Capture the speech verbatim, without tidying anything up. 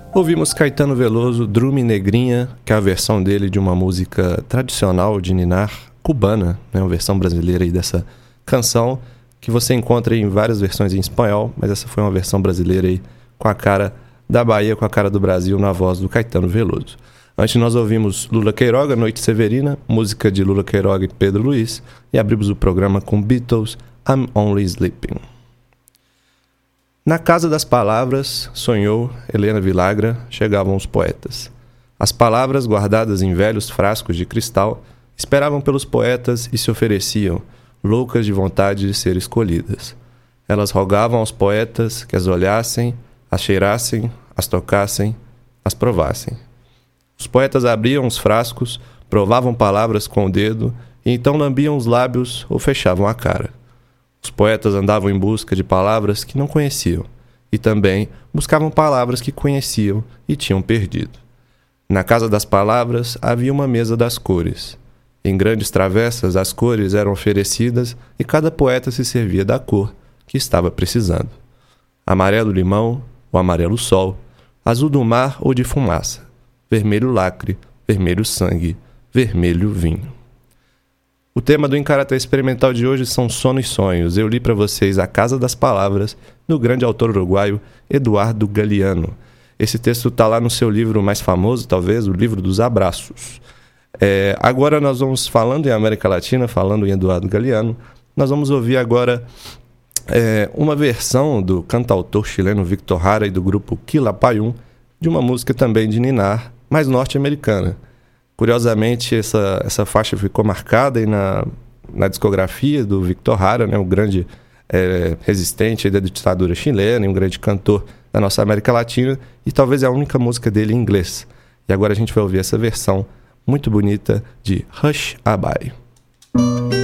Ouvimos Caetano Veloso, Drume Negrinha, que é a versão dele de uma música tradicional de ninar cubana, né? Uma versão brasileira aí dessa canção, que você encontra em várias versões em espanhol, mas essa foi uma versão brasileira aí com a cara da Bahia, com a cara do Brasil, na voz do Caetano Veloso. Antes nós ouvimos Lula Queiroga, Noite Severina, música de Lula Queiroga e Pedro Luiz, e abrimos o programa com Beatles, I'm Only Sleeping. Na Casa das Palavras, sonhou Helena Villagra, chegavam os poetas. As palavras, guardadas em velhos frascos de cristal, esperavam pelos poetas e se ofereciam, loucas de vontade de ser escolhidas. Elas rogavam aos poetas que as olhassem, as cheirassem, as tocassem, as provassem. Os poetas abriam os frascos, provavam palavras com o dedo e então lambiam os lábios ou fechavam a cara. Os poetas andavam em busca de palavras que não conheciam e também buscavam palavras que conheciam e tinham perdido. Na Casa das Palavras havia uma mesa das cores. Em grandes travessas as cores eram oferecidas e cada poeta se servia da cor que estava precisando. Amarelo-limão ou amarelo-sol, azul do mar ou de fumaça, vermelho-lacre, vermelho-sangue, vermelho-vinho. O tema do Em-Karatê Experimental de hoje são Sono e Sonhos. Eu li para vocês A Casa das Palavras, do grande autor uruguaio Eduardo Galeano. Esse texto está lá no seu livro mais famoso, talvez, o Livro dos Abraços. É, agora nós vamos, falando em América Latina, falando em Eduardo Galeano, nós vamos ouvir agora é, uma versão do cantautor chileno Victor Jara e do grupo Quilapayún, de uma música também de ninar, mas norte-americana. Curiosamente, essa, essa faixa ficou marcada aí na, na discografia do Victor Jara, né, um grande é, resistente da ditadura chilena e um grande cantor da nossa América Latina, e talvez é a única música dele em inglês. E agora a gente vai ouvir essa versão muito bonita de Hush Abai.